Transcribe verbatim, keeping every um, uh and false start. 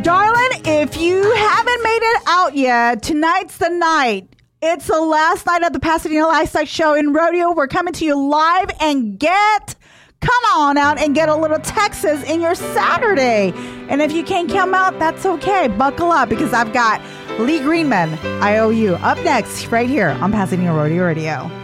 Darling, if you haven't made it out yet, tonight's the night. It's the last night of the Pasadena Lifestyle Show in Rodeo. We're coming to you live, and get, come on out and get a little Texas in your Saturday. And if you can't come out, that's okay. Buckle up, because I've got Lee Greenman, I O U, up next right here on Pasadena Rodeo Radio.